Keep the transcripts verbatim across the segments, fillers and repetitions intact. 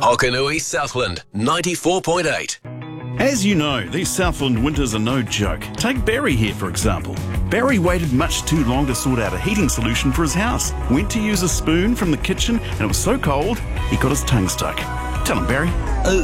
Hokanui Southland, ninety-four point eight. As you know, these Southland winters are no joke. Take Barry here, for example. Barry waited much too long to sort out a heating solution for his house. Went to use a spoon from the kitchen, and it was so cold, he got his tongue stuck. Tell him, Barry.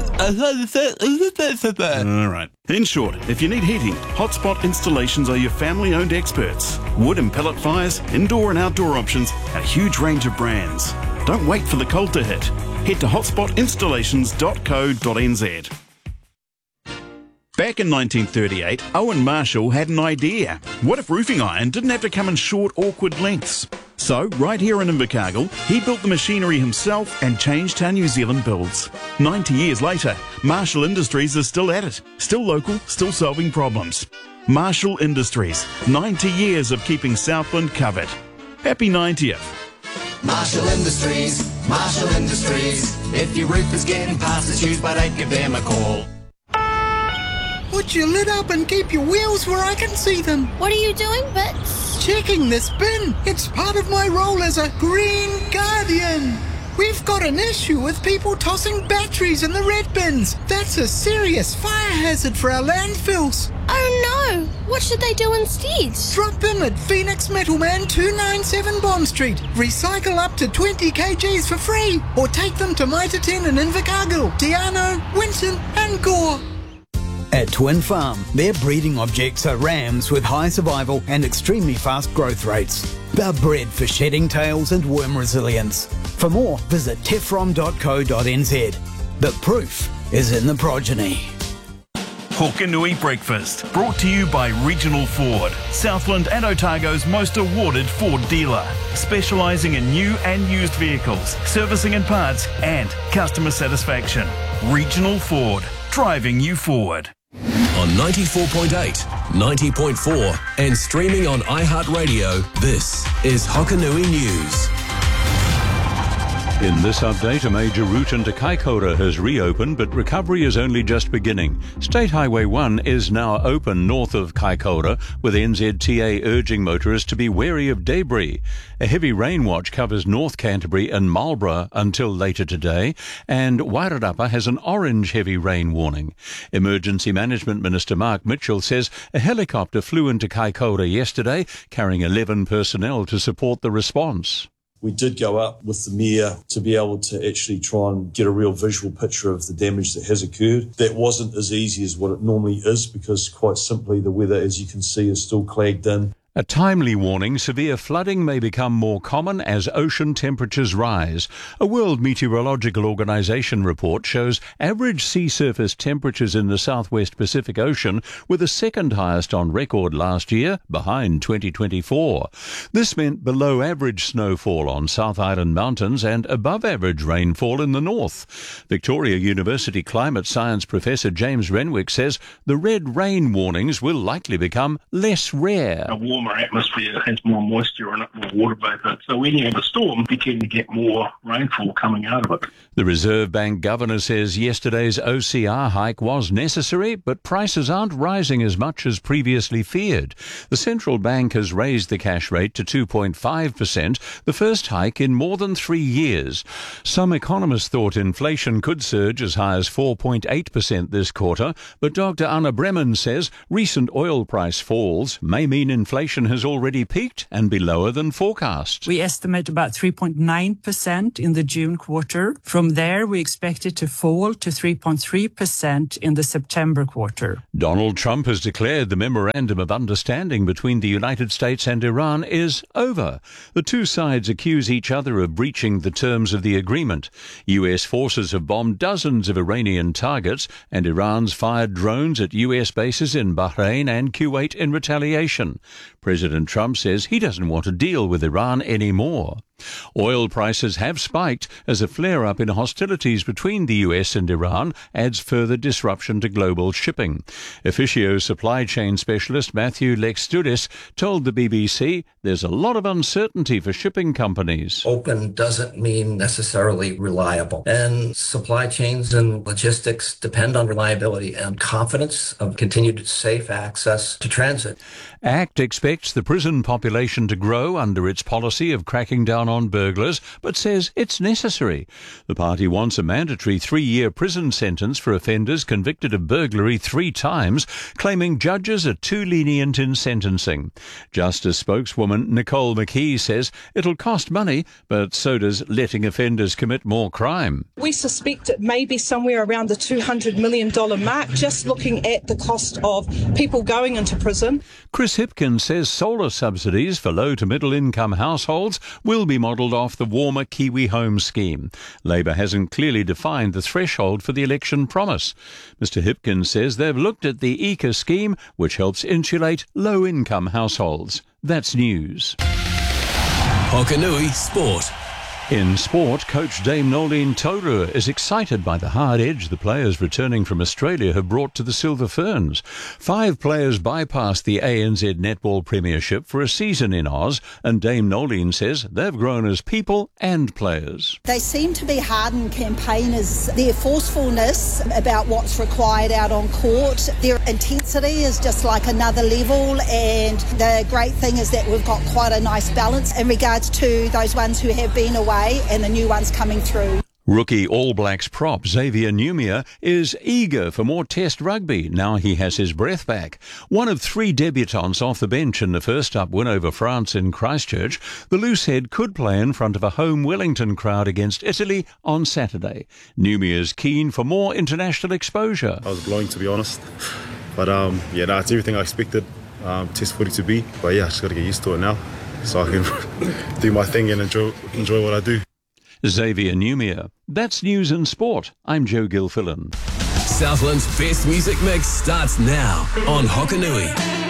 All right. In short, if you need heating, Hotspot Installations are your family-owned experts. Wood and pellet fires, indoor and outdoor options, a huge range of brands. Don't wait for the cold to hit. Head to hotspot installations dot co dot n z. Back in nineteen thirty-eight, Owen Marshall had an idea. What if roofing iron didn't have to come in short, awkward lengths? So, right here in Invercargill, he built the machinery himself and changed how New Zealand builds. ninety years later, Marshall Industries is still at it. Still local, still solving problems. Marshall Industries, ninety years of keeping Southland covered. Happy ninetieth. Marshall Industries, Marshall Industries. If your roof is getting past its use by date, give them a call. Put your lid up and keep your wheels where I can see them. What are you doing, Bits? Checking this bin. It's part of my role as a Green Guardian. We've got an issue with people tossing batteries in the red bins. That's a serious fire hazard for our landfills. Oh no! What should they do instead? Drop them at Phoenix Metalman two ninety-seven Bond Street. Recycle up to twenty kilograms for free. Or take them to Mitre ten in Invercargill, Te Anau, Winton and Gore. At Twin Farm, their breeding objects are rams with high survival and extremely fast growth rates. They're bred for shedding tails and worm resilience. For more, visit tefrom dot co dot n z. The proof is in the progeny. Hokanui Breakfast, brought to you by Regional Ford, Southland and Otago's most awarded Ford dealer, specialising in new and used vehicles, servicing and parts, and customer satisfaction. Regional Ford, driving you forward. On ninety-four point eight, ninety point four and streaming on iHeartRadio, this is Hokanui News. In this update, a major route into Kaikoura has reopened, but recovery is only just beginning. State Highway one is now open north of Kaikoura, with N Z T A urging motorists to be wary of debris. A heavy rain watch covers North Canterbury and Marlborough until later today, and Wairarapa has an orange heavy rain warning. Emergency Management Minister Mark Mitchell says a helicopter flew into Kaikoura yesterday, carrying eleven personnel to support the response. We did go up with the Mayor to be able to actually try and get a real visual picture of the damage that has occurred. That wasn't as easy as what it normally is because quite simply the weather, as you can see, is still clagged in. A timely warning, severe flooding may become more common as ocean temperatures rise. A World Meteorological Organization report shows average sea surface temperatures in the southwest Pacific Ocean were the second highest on record last year, behind twenty twenty-four. This meant below average snowfall on South Island mountains and above average rainfall in the north. Victoria University climate science professor James Renwick says the red rain warnings will likely become less rare. A warmer atmosphere has more moisture in it, more water vapour. So when you have a storm, you tend to get more rainfall coming out of it. The Reserve Bank governor says yesterday's O C R hike was necessary, but prices aren't rising as much as previously feared. The central bank has raised the cash rate to two point five percent, the first hike in more than three years. Some economists thought inflation could surge as high as four point eight percent this quarter, but Doctor Anna Bremen says recent oil price falls may mean inflation has already peaked and be lower than forecast. We estimate about three point nine percent in the June quarter. From there, we expect it to fall to three point three percent in the September quarter. Donald Trump has declared the memorandum of understanding between the United States and Iran is over. The two sides accuse each other of breaching the terms of the agreement. U S forces have bombed dozens of Iranian targets, and Iran's fired drones at U S bases in Bahrain and Kuwait in retaliation. President Trump says he doesn't want to deal with Iran anymore. Oil prices have spiked as a flare-up in hostilities between the U S and Iran adds further disruption to global shipping. Officio supply chain specialist Matthew Lextudis told the B B C there's a lot of uncertainty for shipping companies. Open doesn't mean necessarily reliable, and supply chains and logistics depend on reliability and confidence of continued safe access to transit. ACT expects the prison population to grow under its policy of cracking down on burglars, but says it's necessary. The party wants a mandatory three-year prison sentence for offenders convicted of burglary three times, claiming judges are too lenient in sentencing. Justice spokeswoman Nicole McKee says it'll cost money, but so does letting offenders commit more crime. We suspect it may be somewhere around the two hundred million dollars mark, just looking at the cost of people going into prison. Chris Hipkins says solar subsidies for low to middle income households will be modelled off the warmer Kiwi Home scheme. Labor hasn't clearly defined the threshold for the election promise. Mister Hipkins says they've looked at the E C A scheme, which helps insulate low income households. That's news. Hokanui Sport. In sport, coach Dame Nolene Taurua is excited by the hard edge the players returning from Australia have brought to the Silver Ferns. Five players bypassed the A N Z Netball Premiership for a season in Oz, and Dame Nolene says they've grown as people and players. They seem to be hardened campaigners. Their forcefulness about what's required out on court, their intensity is just like another level, and the great thing is that we've got quite a nice balance in regards to those ones who have been away and the new ones coming through. Rookie All Blacks prop Xavier Numia is eager for more Test rugby now he has his breath back. One of three debutants off the bench in the first-up win over France in Christchurch, the loosehead could play in front of a home Wellington crowd against Italy on Saturday. Numia is keen for more international exposure. I was blowing, to be honest. But um, yeah, no, it's everything I expected um, Test footy to be. But yeah, I just got to get used to it now, so I can do my thing and enjoy enjoy what I do. Xavier Numia. That's news and sport. I'm Joe Gilfillan. Southland's best music mix starts now on Hokanui.